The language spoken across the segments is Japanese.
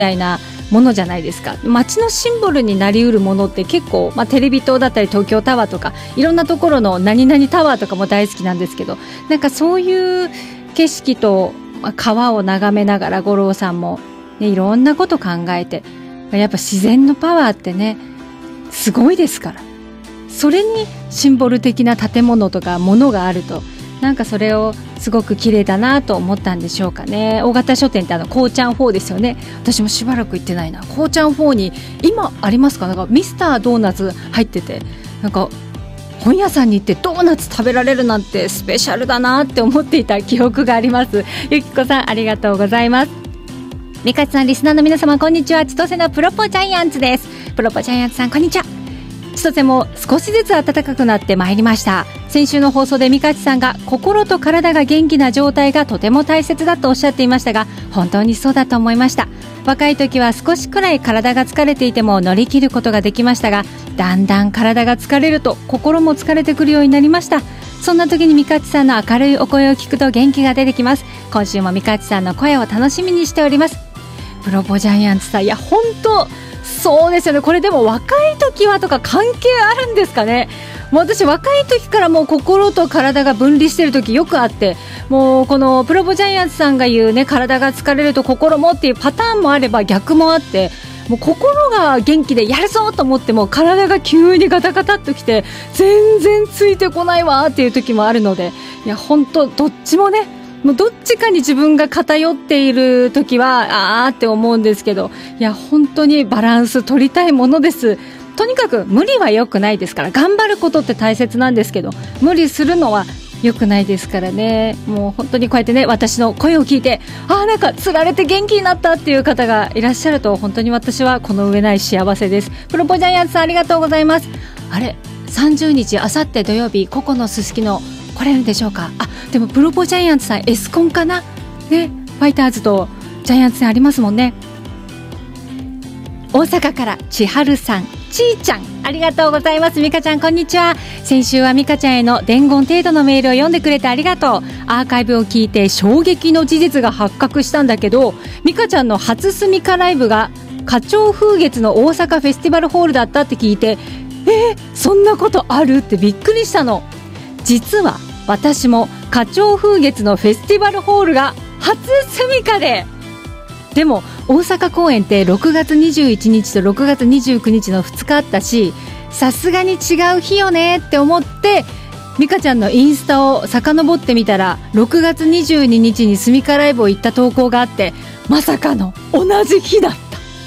たいなものじゃないですか。街のシンボルになりうるものって結構、テレビ塔だったり東京タワーとかいろんなところの何々タワーとかも大好きなんですけど、なんかそういう景色と、川を眺めながら五郎さんも、ね、いろんなこと考えて、やっぱ自然のパワーってねすごいですから、それにシンボル的な建物とか物があると、なんかそれをすごく綺麗だなと思ったんでしょうかね。大型書店ってこうちゃん4ですよね。私もしばらく行ってないな。こうちゃん4に今ありますか？なんかミスタードーナツ入ってて、なんか本屋さんに行ってドーナツ食べられるなんてスペシャルだなって思っていた記憶があります。ゆきこさんありがとうございます。みかちさん、リスナーの皆様こんにちは。千歳のプロポジャイアンツです。プロポジャイアンツさんこんにちは。千歳も少しずつ暖かくなってまいりました。先週の放送でみかちさんが心と体が元気な状態がとても大切だとおっしゃっていましたが、本当にそうだと思いました。若い時は少しくらい体が疲れていても乗り切ることができましたが、だんだん体が疲れると心も疲れてくるようになりました。そんな時にみかちさんの明るいお声を聞くと元気が出てきます。今週もみかちさんの声を楽しみにしております。プロポジャイアンツさん、いや本当そうですよね。これでも若い時はとか関係あるんですかね。もう私若い時からもう心と体が分離してる時よくあって、もうこのプロポジャイアンツさんが言うね、体が疲れると心もっていうパターンもあれば逆もあって、もう心が元気でやるぞと思っても体が急にガタガタっときて全然ついてこないわっていう時もあるので、いや本当どっちもね、もうどっちかに自分が偏っている時はって思うんですけど、いや本当にバランス取りたいものです。とにかく無理は良くないですから、頑張ることって大切なんですけど、無理するのは良くないですからね。もう本当にこうやってね、私の声を聞いてなんかつられて元気になったっていう方がいらっしゃると、本当に私はこの上ない幸せです。プロポジャイアンツさんありがとうございます。あれ30日あさって土曜日、ココのすすきの来れるんでしょうか。でもプロポジャイアンツさんエスコンかな、ね、ファイターズとジャイアンツ戦ありますもんね。大阪から千春さん、ちーちゃんありがとうございます。みかちゃんこんにちは。先週はみかちゃんへの伝言程度のメールを読んでくれてありがとう。アーカイブを聞いて衝撃の事実が発覚したんだけど、みかちゃんの初スミカライブが花鳥風月の大阪フェスティバルホールだったって聞いて、そんなことあるってびっくりしたの。実は私も花鳥風月のフェスティバルホールが初スミカでも大阪公演って6月21日と6月29日の2日あったし、さすがに違う日よねって思ってみかちゃんのインスタを遡ってみたら、6月22日にスミカライブを行った投稿があって、まさかの同じ日だった。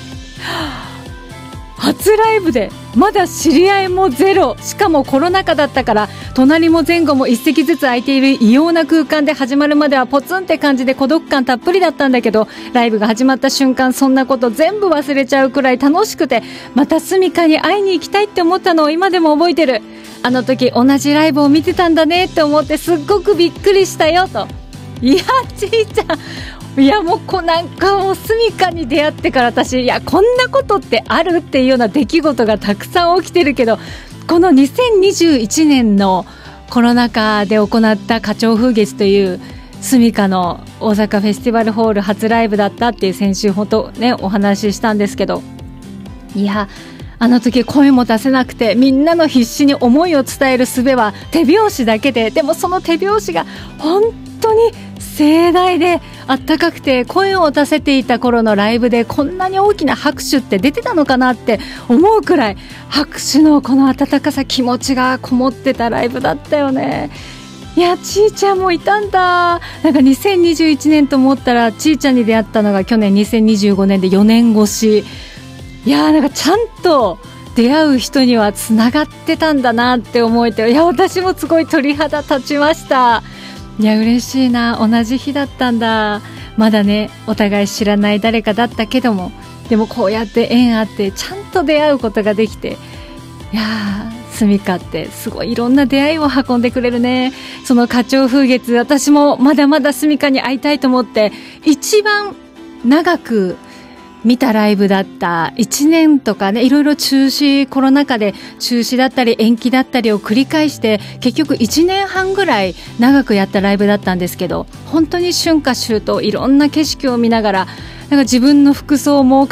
初ライブでまだ知り合いもゼロ、しかもコロナ禍だったから隣も前後も一席ずつ空いている異様な空間で、始まるまではポツンって感じで孤独感たっぷりだったんだけど、ライブが始まった瞬間そんなこと全部忘れちゃうくらい楽しくて、またスミカに会いに行きたいって思ったのを今でも覚えてる。あの時同じライブを見てたんだねって思ってすっごくびっくりしたよと。いやちーちゃん、いやもうなんかもうスミカに出会ってから私、いやこんなことってあるっていうような出来事がたくさん起きてるけど、この2021年のコロナ禍で行った花鳥風月というスミカの大阪フェスティバルホール初ライブだったっていう先週本当ねお話ししたんですけど、いやあの時声も出せなくてみんなの必死に思いを伝える術は手拍子だけで、でもその手拍子が本当に盛大であったかくて、声を出せていた頃のライブでこんなに大きな拍手って出てたのかなって思うくらい、拍手のこの温かさ、気持ちがこもってたライブだったよね。いやちーちゃんもいたんだ。なんか2021年と思ったらちーちゃんに出会ったのが去年2025年で4年越し。いやなんかちゃんと出会う人にはつながってたんだなって思えて、いや私もすごい鳥肌立ちました。いや嬉しいな、同じ日だったんだ。まだねお互い知らない誰かだったけども、でもこうやって縁あってちゃんと出会うことができて、いやスミカってすごいいろんな出会いを運んでくれるね。その花鳥風月、私もまだまだスミカに会いたいと思って一番長く見たライブだった。1年とかね、いろいろ中止、コロナ禍で中止だったり延期だったりを繰り返して、結局1年半ぐらい長くやったライブだったんですけど、本当に春夏秋冬いろんな景色を見ながら、なんか自分の服装も